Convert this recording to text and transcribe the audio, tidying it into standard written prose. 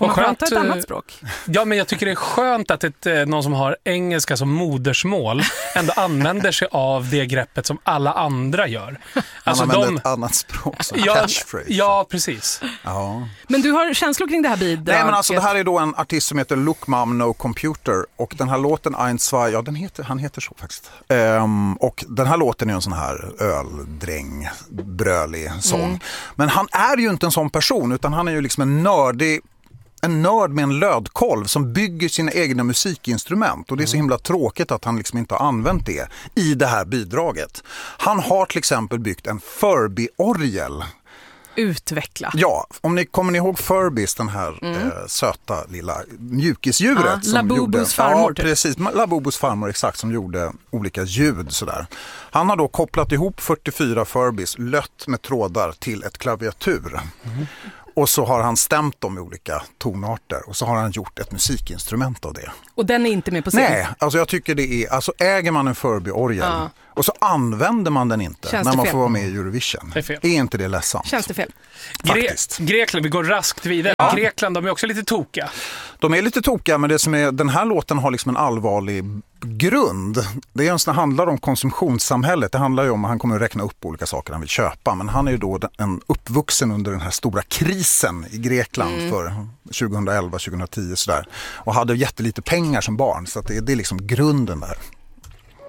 Får man prata ett annat språk? Ja, men jag tycker det är skönt att någon som har engelska som modersmål ändå använder sig av det greppet som alla andra gör. Alltså han använder ett annat språk som catchphrase. Ja, precis. Ja. Men du har känslor kring det här bidraget? Nej, men alltså det här är då en artist som heter Look Mom No Computer, och den här låten Ein, zwei, ja han heter så faktiskt. Och den här låten är en sån här öldräng, brölig sång. Men han är ju inte en sån person, utan han är ju liksom en nörd med en lödkolv som bygger sina egna musikinstrument, och det är så himla tråkigt att han liksom inte har använt det i det här bidraget. Han har till exempel byggt en Furby-orgel. Utveckla. Ja, kommer ni ihåg Furbies, den här söta lilla mjukisdjuret som Labubus farmor. Ja, precis. Labubus farmor, exakt, som gjorde olika ljud sådär. Han har då kopplat ihop 44 Furbies lött med trådar till ett klaviatur. Och så har han stämt dem i olika tonarter, och så har han gjort ett musikinstrument av det. Och den är inte med på scen? Nej, alltså jag tycker det är, alltså äger man en Furby-orgel och så använder man den inte när man får vara med i Eurovision. Är inte det ledsamt? Känns det fel? Grekland, vi går raskt vidare. Ja. Grekland, de är också lite tokiga. De är lite tokiga, men det som är, den här låten har liksom en allvarlig grund. Det är det handlar om konsumtionssamhället. Det handlar ju om att han kommer att räkna upp olika saker han vill köpa, men han är ju då en uppvuxen under den här stora krisen i Grekland för 2011-2010 sådär, och hade jättelite pengar som barn, så att det är liksom grunden där.